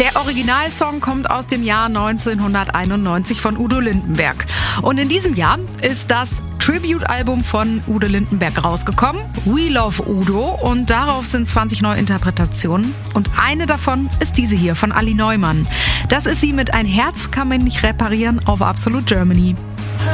Der Originalsong kommt aus dem Jahr 1991 von Udo Lindenberg. Und in diesem Jahr ist das Tribute-Album von Udo Lindenberg rausgekommen, We Love Udo. Und darauf sind 20 Neuinterpretationen. Und eine davon ist diese hier von Ali Neumann. Das ist sie mit Ein Herz kann man nicht reparieren auf Absolute Germany.